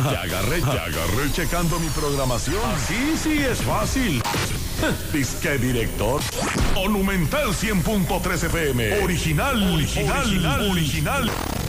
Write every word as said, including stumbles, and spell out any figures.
Ya agarré, ya agarré checando mi programación. Sí, sí, es fácil. Disque director. Monumental cien punto tres F M. Original, original, original. original.